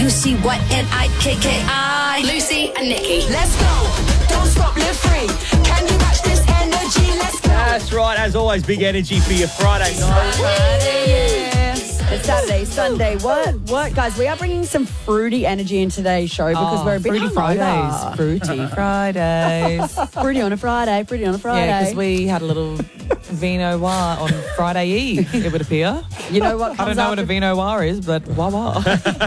Lucy-Y-N-I-K-K-I. Lucy and Nikki. Let's go. Don't stop, live free. Can you match this energy? Let's go. That's right. As always, big energy for your Friday night. It's Saturday, Sunday. What, guys? We are bringing some fruity energy in today's show because we're a bit Fruity hungover. Fridays. Fruity Fridays. Fruity on a Friday. Fruity on a Friday. Yeah, because we had a little Vino Noir on Friday Eve, it would appear. You know what? I don't know what a Vino Noir is, but wah.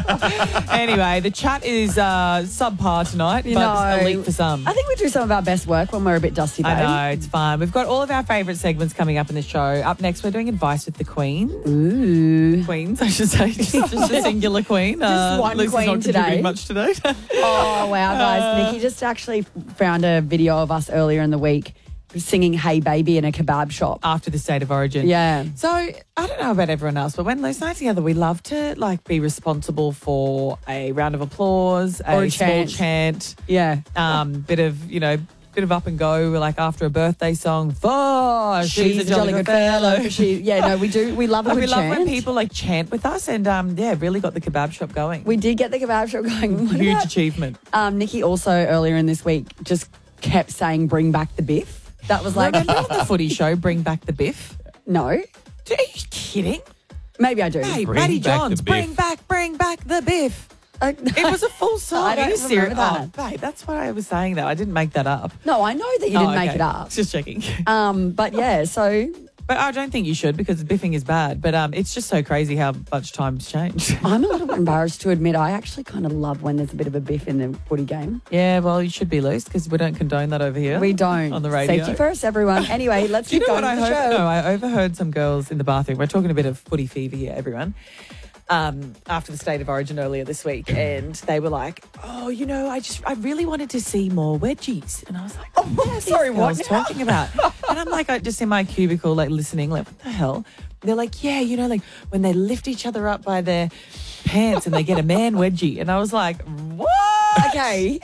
Anyway, the chat is subpar tonight, but elite for some. I think we do some of our best work when we're a bit dusty, babe. I know, it's fun. We've got all of our favourite segments coming up in the show. Up next, we're doing Advice with the Queen. Ooh. Queens, I should say. Just a singular queen. Just one Lucy's queen not today. contributing much today. Oh, wow, guys. Nikki just actually found a video of us earlier in the week singing Hey Baby in a kebab shop. After the State of Origin. Yeah. So, I don't know about everyone else, but when Lucy and I are together, we love to be responsible for a round of applause, Or a small chant. chant, Yeah. bit of up and go, like after a birthday song. For She's a jolly good fellow. We do. We love a good We love chant. when people chant with us and really got the kebab shop going. We did get the kebab shop going. What Huge about- achievement. Nikki also earlier in this week just kept saying bring back the biff. That was like, Remember on the footy show, Bring Back the Biff? no, Are you kidding? maybe I do. Hey, Bring Matty back Johns, the biff. bring back the biff. It was a full song. I don't Are you serious? remember that. Oh, babe, that's why I was saying that. I didn't make that up. No, I know that you didn't make okay. it up. Just checking. But yeah, so But I don't think you should because biffing is bad. But it's just so crazy how much time's changed. I'm a little bit embarrassed to admit I actually kind of love when there's a bit of a biff in the footy game. Yeah, well, you should be loose because we don't condone that over here. We don't. On the radio. Safety first, everyone. Anyway, let's Do you keep know going what with I the heard? show. No, I overheard some girls in the bathroom. We're talking a bit of footy fever here, everyone. After the State of Origin earlier this week, and they were like, "Oh, I really wanted to see more wedgies," and I was like, "Oh, what are sorry, these what girls now?" talking about?" And I'm like, just in my cubicle, listening, what the hell? They're like, "Yeah, when they lift each other up by their pants and they get a man wedgie," and I was like, "What?" Okay,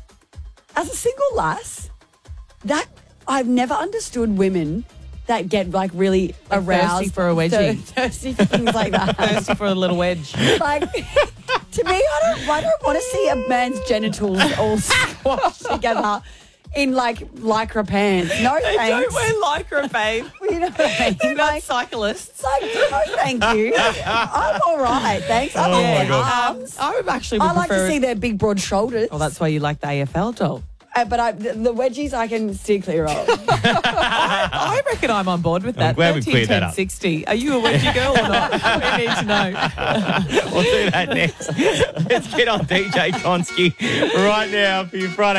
as a single lass, that I've never understood women that get really aroused thirsty for a wedgie. thirsty for things like that. Thirsty for a little wedge. Like, to me, I don't want to see a man's genitals all squashed together in lycra pants. No They thanks. don't wear lycra, babe. You know what I mean? They're not cyclists. No, thank you. I'm all right, thanks. I like their arms. I would actually I like prefer to see their big, broad shoulders. Well, that's why you like the AFL doll. But the wedgies I can steer clear of. I reckon I'm on board with that. glad we cleared that up. 60. Are you a wedgie girl or not? We need to know. We'll do that next. Let's get on DJ Tonsky right now for your Friday.